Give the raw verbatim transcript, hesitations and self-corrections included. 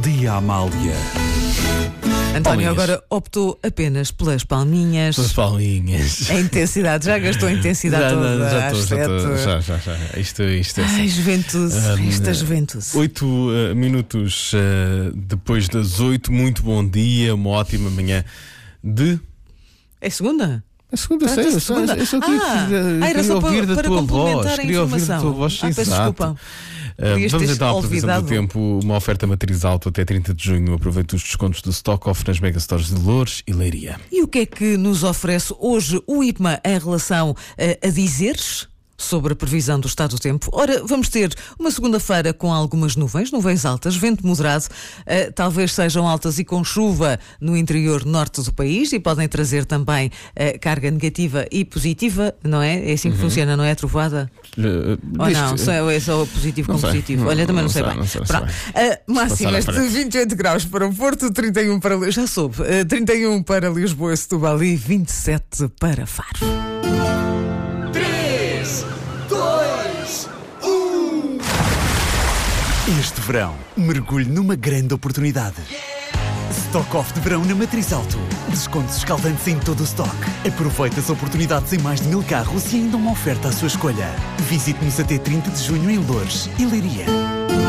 dia, Amália. António Palminhas. agora optou apenas pelas palminhas. Pelas palminhas. A intensidade, já gastou a intensidade Já, toda não, já às estou, já, estou, sete. já, já, já. Isto, isto é Ai, assim. juventude, Um, esta juventude. Oito uh, minutos uh, depois das oito, muito bom dia, uma ótima manhã de. É segunda? A segunda, Trata-se sei, de segunda? eu só Ah, queria, ah, era queria só para- ouvir da para tua complementar voz. a Queria ouvir da informação. tua voz, Ah, peço exato. desculpa. Uh, Podias vamos ter então à previsão do olvidado. tempo. Uma oferta matriz alto até trinta de junho. Aproveita os descontos do Stock Off nas Megastores de Loures e Leiria. E o que é que nos oferece hoje o I P M A em relação eh, a dizeres sobre a previsão do estado do tempo? Ora, vamos ter uma segunda-feira com algumas nuvens, nuvens altas, vento moderado, eh, talvez sejam altas e com chuva no interior norte do país e podem trazer também eh, carga negativa e positiva, não é? É assim que funciona, não é, trovoada? Uh, Ou diz não, que- só, é só positivo Não com sei. positivo. Não- Olha, também não, não sei, sei, bem. não sei, não sei Pronto. Ah, máximas Passar à de vinte e oito graus para o Porto, trinta e um para Lisboa, já soube, ah, trinta e um para Lisboa e Setúbal e vinte e sete para Faro. Este verão, mergulhe numa grande oportunidade. Stock Off de verão na Matriz Auto. Descontos escaldantes em todo o stock. Aproveite as oportunidades em mais de mil carros e ainda uma oferta à sua escolha. Visite-nos até trinta de junho em Loures e Leiria.